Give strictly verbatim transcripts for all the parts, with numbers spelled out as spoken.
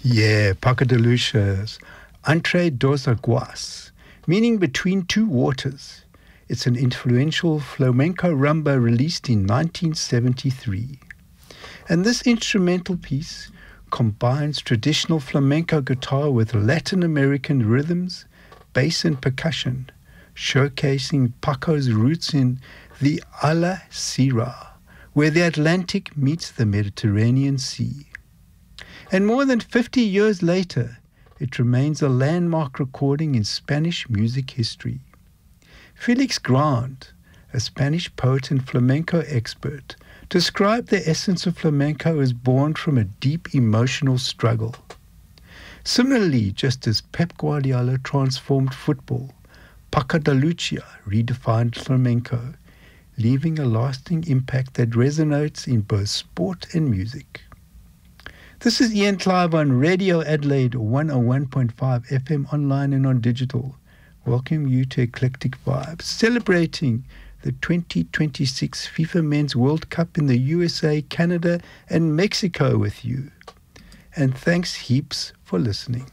Yeah, Paco de Lucia's Entre dos Aguas, meaning between two waters. It's an influential flamenco rumba released in nineteen seventy-three. And this instrumental piece combines traditional flamenco guitar with Latin American rhythms, bass and percussion, showcasing Paco's roots in the Ala Sierra, where the Atlantic meets the Mediterranean Sea. And more than fifty years later, it remains a landmark recording in Spanish music history. Felix Grant, a Spanish poet and flamenco expert, described the essence of flamenco as born from a deep emotional struggle. Similarly, just as Pep Guardiola transformed football, Paco de Lucia redefined flamenco, leaving a lasting impact that resonates in both sport and music. This is Ian Clive on Radio Adelaide one oh one point five F M, online and on digital. Welcome you to Eclectic Vibes, celebrating the twenty twenty-six FIFA Men's World Cup in the U S A, Canada and Mexico with you. And thanks heaps for listening.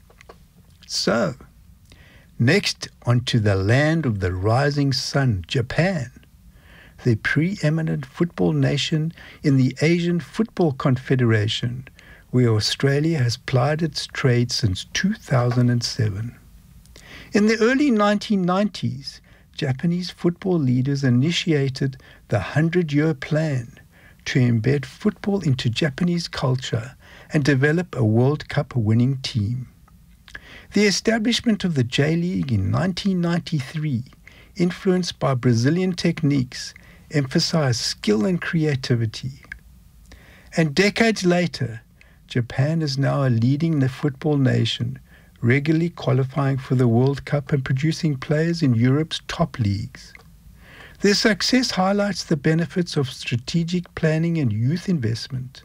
So, next onto the land of the rising sun, Japan, the preeminent football nation in the Asian Football Confederation, where Australia has plied its trade since two thousand seven. In the early nineteen nineties, Japanese football leaders initiated the hundred-year plan to embed football into Japanese culture and develop a World Cup winning team. The establishment of the J-League in nineteen ninety-three, influenced by Brazilian techniques, emphasized skill and creativity. And decades later, Japan is now a leading football nation, regularly qualifying for the World Cup and producing players in Europe's top leagues. Their success highlights the benefits of strategic planning and youth investment.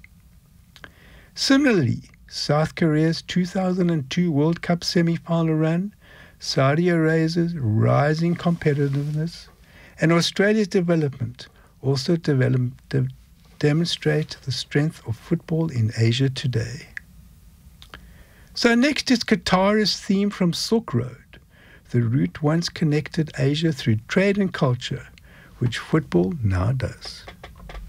Similarly, South Korea's two thousand two World Cup semi-final run, Saudi Arabia's rising competitiveness, and Australia's development also develop, de- demonstrate the strength of football in Asia today. So next is Qatar's theme from Silk Road, the route once connected Asia through trade and culture, which football now does.